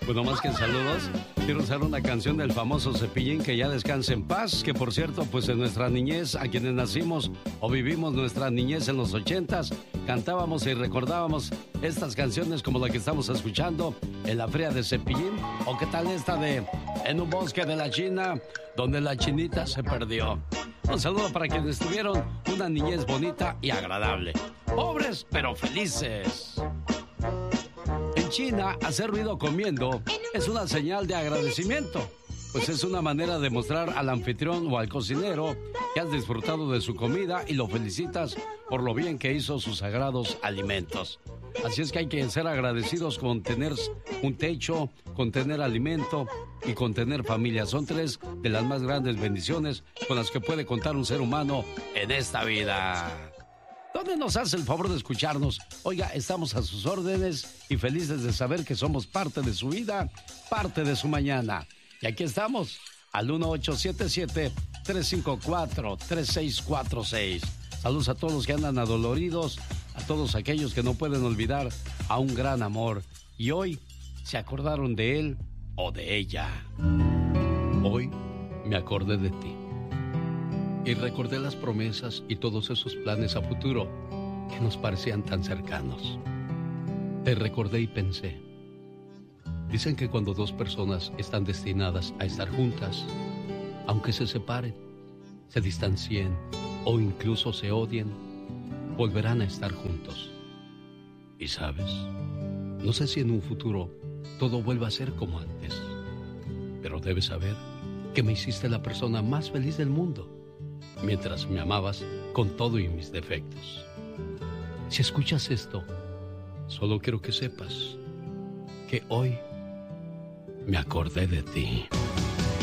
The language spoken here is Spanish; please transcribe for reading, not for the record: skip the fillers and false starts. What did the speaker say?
Bueno, más que en saludos, quiero usar una canción del famoso Cepillín, que ya descanse en paz, que por cierto, pues en nuestra niñez, a quienes nacimos o vivimos nuestra niñez en los 80s, cantábamos y recordábamos estas canciones como la que estamos escuchando en la Feria de Cepillín, o qué tal esta de En un bosque de la China, donde la chinita se perdió. Un saludo para quienes tuvieron una niñez bonita y agradable. Pobres, pero felices. En China, hacer ruido comiendo es una señal de agradecimiento, pues es una manera de mostrar al anfitrión o al cocinero que has disfrutado de su comida y lo felicitas por lo bien que hizo sus sagrados alimentos. Así es que hay que ser agradecidos con tener un techo, con tener alimento y con tener familia. Son tres de las más grandes bendiciones con las que puede contar un ser humano en esta vida. ¿Dónde nos hace el favor de escucharnos? Oiga, estamos a sus órdenes y felices de saber que somos parte de su vida, parte de su mañana. Y aquí estamos, al 1877-354-3646. Saludos a todos los que andan adoloridos, a todos aquellos que no pueden olvidar a un gran amor. Y hoy se acordaron de él o de ella. Hoy me acordé de ti. Y recordé las promesas y todos esos planes a futuro que nos parecían tan cercanos. Te recordé y pensé. Dicen que cuando dos personas están destinadas a estar juntas, aunque se separen, se distancien o incluso se odien, volverán a estar juntos. Y sabes, no sé si en un futuro todo vuelva a ser como antes, pero debes saber que me hiciste la persona más feliz del mundo, mientras me amabas con todo y mis defectos. Si escuchas esto, solo quiero que sepas que hoy me acordé de ti.